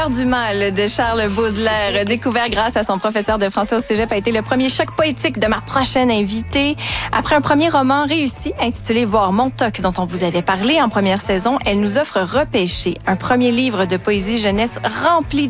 Du mal de Charles Baudelaire, découvert grâce à son professeur de français au cégep, a été le premier choc poétique de ma prochaine invitée. Après un premier roman réussi intitulé Voir Montauk, dont on vous avait parlé en première saison, elle nous offre Repêché, un premier livre de poésie jeunesse rempli